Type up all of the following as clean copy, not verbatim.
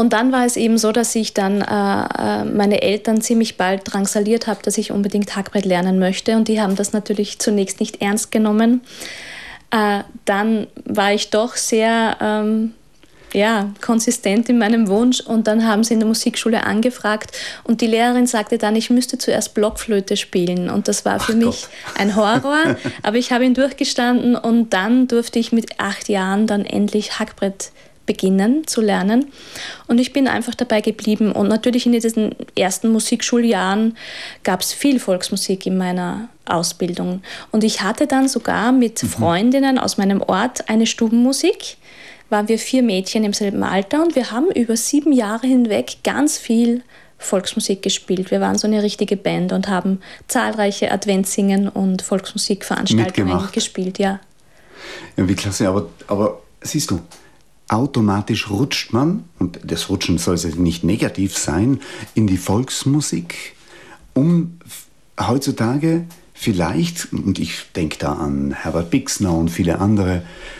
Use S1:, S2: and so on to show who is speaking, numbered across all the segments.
S1: Und dann war es eben so, dass ich dann meine Eltern ziemlich bald drangsaliert habe, dass ich unbedingt Hackbrett lernen möchte. Und die haben das natürlich zunächst nicht ernst genommen. Dann war ich doch sehr konsistent in meinem Wunsch. Und dann haben sie in der Musikschule angefragt. Und die Lehrerin sagte dann, ich müsste zuerst Blockflöte spielen. Und das war für mich ein Horror. Aber ich habe ihn durchgestanden. Und dann durfte ich mit 8 Jahren dann endlich Hackbrett beginnen zu lernen. Und ich bin einfach dabei geblieben. Und natürlich in diesen ersten Musikschuljahren gab es viel Volksmusik in meiner Ausbildung. Und ich hatte dann sogar mit Freundinnen aus meinem Ort eine Stubenmusik. Waren wir 4 Mädchen im selben Alter und wir haben über 7 Jahre hinweg ganz viel Volksmusik gespielt. Wir waren so eine richtige Band und haben zahlreiche Adventssingen und Volksmusikveranstaltungen gespielt. Ja,
S2: wie klasse, aber siehst du, automatisch rutscht man, und das Rutschen soll nicht negativ sein, in die Volksmusik, um heutzutage vielleicht, und ich denke da an Herbert Bixner und viele andere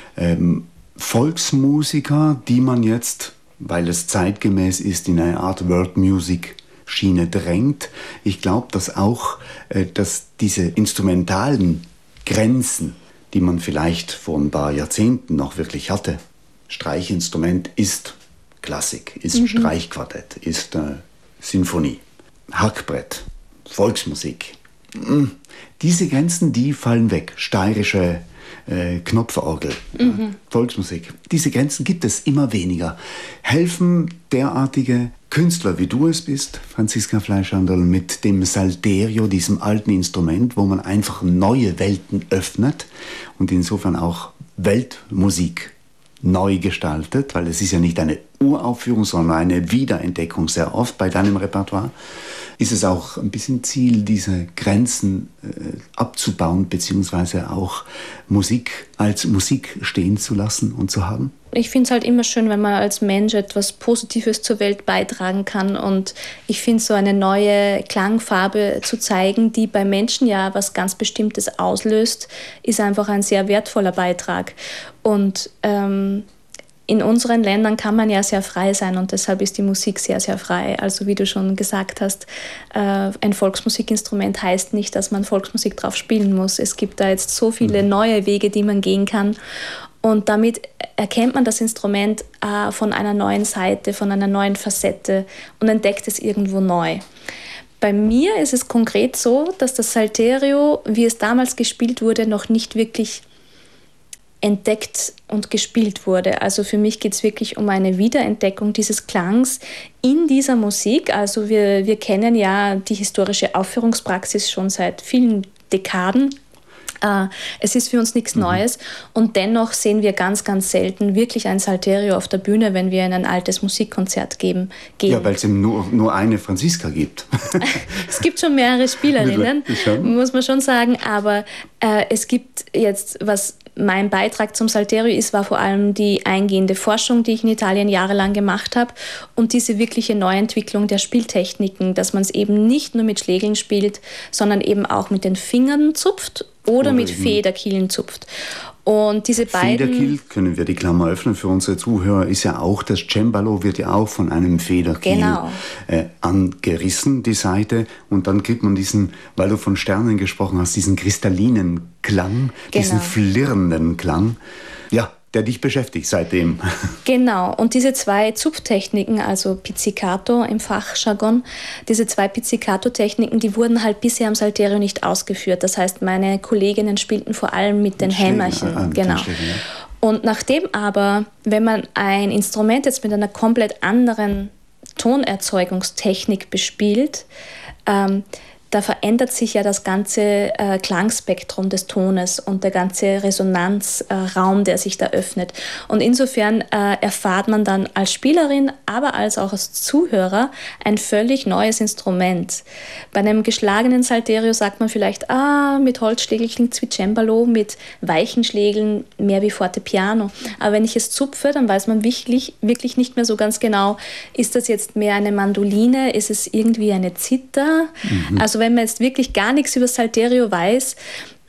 S2: Volksmusiker, die man jetzt, weil es zeitgemäß ist, in eine Art World Music Schiene drängt. Ich glaube, dass diese instrumentalen Grenzen, die man vielleicht vor ein paar Jahrzehnten noch wirklich hatte, Streichinstrument ist Klassik, ist Streichquartett, ist Sinfonie, Hackbrett, Volksmusik. Diese Grenzen, die fallen weg. Steirische Knopforgel, Volksmusik. Diese Grenzen gibt es immer weniger. Helfen derartige Künstler, wie du es bist, Franziska Fleischhandel, mit dem Salterio, diesem alten Instrument, wo man einfach neue Welten öffnet und insofern auch Weltmusik neu gestaltet, weil es ist ja nicht eine Uraufführung, sondern eine Wiederentdeckung sehr oft bei deinem Repertoire. Ist es auch ein bisschen Ziel, diese Grenzen abzubauen, beziehungsweise auch Musik als Musik stehen zu lassen und zu haben?
S1: Ich finde es halt immer schön, wenn man als Mensch etwas Positives zur Welt beitragen kann. Und ich finde, so eine neue Klangfarbe zu zeigen, die bei Menschen ja was ganz Bestimmtes auslöst, ist einfach ein sehr wertvoller Beitrag. Und in unseren Ländern kann man ja sehr frei sein und deshalb ist die Musik sehr, sehr frei. Also wie du schon gesagt hast, ein Volksmusikinstrument heißt nicht, dass man Volksmusik drauf spielen muss. Es gibt da jetzt so viele neue Wege, die man gehen kann. Und damit erkennt man das Instrument von einer neuen Seite, von einer neuen Facette und entdeckt es irgendwo neu. Bei mir ist es konkret so, dass das Salterio, wie es damals gespielt wurde, noch nicht wirklich entdeckt und gespielt wurde. Also für mich geht es wirklich um eine Wiederentdeckung dieses Klangs in dieser Musik. Also wir kennen ja die historische Aufführungspraxis schon seit vielen Dekaden. Es ist für uns nichts Neues und dennoch sehen wir ganz, ganz selten wirklich ein Salterio auf der Bühne, wenn wir in ein altes Musikkonzert gehen.
S2: Ja, weil es eben nur eine Franziska gibt.
S1: Es gibt schon mehrere Spielerinnen, muss man schon sagen, aber es gibt jetzt, was mein Beitrag zum Salterio ist, war vor allem die eingehende Forschung, die ich in Italien jahrelang gemacht habe und diese wirkliche Neuentwicklung der Spieltechniken, dass man es eben nicht nur mit Schlägeln spielt, sondern eben auch mit den Fingern zupft oder mit Federkielen zupft. Und diese beiden...
S2: Federkiel, können wir die Klammer öffnen für unsere Zuhörer, ist ja auch, das Cembalo wird ja auch von einem Federkiel angerissen, die Seite. Und dann kriegt man diesen, weil du von Sternen gesprochen hast, diesen kristallinen Klang, diesen flirrenden Klang. Ja, der dich beschäftigt seitdem.
S1: Genau, und diese 2 Zupftechniken, also Pizzicato im Fachjargon, diese 2 Pizzicato-Techniken, die wurden halt bisher am Salterio nicht ausgeführt. Das heißt, meine Kolleginnen spielten vor allem mit den Hämmerchen. Genau. Und nachdem aber, wenn man ein Instrument jetzt mit einer komplett anderen Tonerzeugungstechnik bespielt, da verändert sich ja das ganze Klangspektrum des Tones und der ganze Resonanzraum, der sich da öffnet. Und insofern erfahrt man dann als Spielerin, aber als auch als Zuhörer ein völlig neues Instrument. Bei einem geschlagenen Salterio sagt man vielleicht, mit Holzschlägel klingt es wie Cembalo, mit weichen Schlägeln mehr wie Fortepiano. Aber wenn ich es zupfe, dann weiß man wirklich nicht mehr so ganz genau, ist das jetzt mehr eine Mandoline, ist es irgendwie eine Zither? Also wenn man jetzt wirklich gar nichts über Salterio weiß,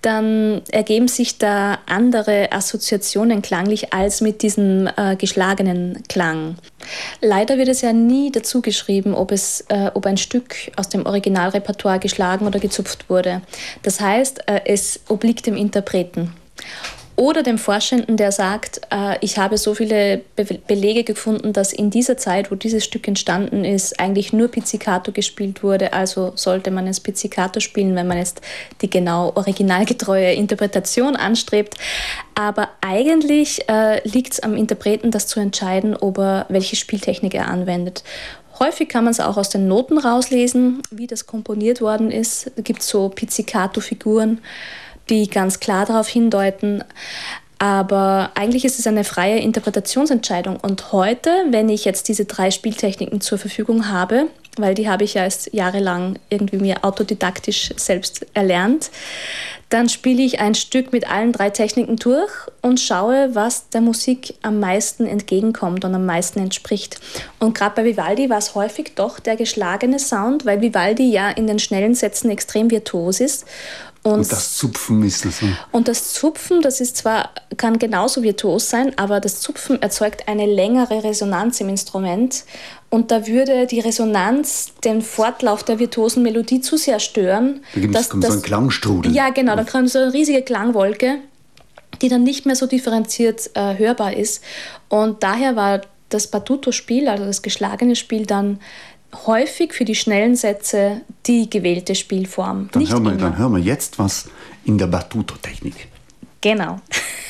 S1: dann ergeben sich da andere Assoziationen klanglich als mit diesem geschlagenen Klang. Leider wird es ja nie dazu geschrieben, ob ein Stück aus dem Originalrepertoire geschlagen oder gezupft wurde. Das heißt, es obliegt dem Interpreten. Oder dem Forschenden, der sagt, ich habe so viele Belege gefunden, dass in dieser Zeit, wo dieses Stück entstanden ist, eigentlich nur Pizzicato gespielt wurde. Also sollte man es Pizzicato spielen, wenn man jetzt die genau originalgetreue Interpretation anstrebt. Aber eigentlich liegt es am Interpreten, das zu entscheiden, welche Spieltechnik er anwendet. Häufig kann man es auch aus den Noten rauslesen, wie das komponiert worden ist. Da gibt es so Pizzicato-Figuren, die ganz klar darauf hindeuten. Aber eigentlich ist es eine freie Interpretationsentscheidung. Und heute, wenn ich jetzt diese 3 Spieltechniken zur Verfügung habe, weil die habe ich ja erst jahrelang irgendwie mir autodidaktisch selbst erlernt, dann spiele ich ein Stück mit allen 3 Techniken durch und schaue, was der Musik am meisten entgegenkommt und am meisten entspricht. Und gerade bei Vivaldi war es häufig doch der geschlagene Sound, weil Vivaldi ja in den schnellen Sätzen extrem virtuos ist.
S2: Und das Zupfen ist das so.
S1: Und das Zupfen, kann genauso virtuos sein, aber das Zupfen erzeugt eine längere Resonanz im Instrument. Und da würde die Resonanz den Fortlauf der virtuosen Melodie zu sehr stören.
S2: Da kommt so ein Klangstrudel.
S1: Ja, genau, da kommt so eine riesige Klangwolke, die dann nicht mehr so differenziert hörbar ist. Und daher war das Battuto-Spiel, also das geschlagene Spiel, dann häufig für die schnellen Sätze die gewählte Spielform.
S2: Dann hören wir jetzt was in der Battuto-Technik.
S1: Genau.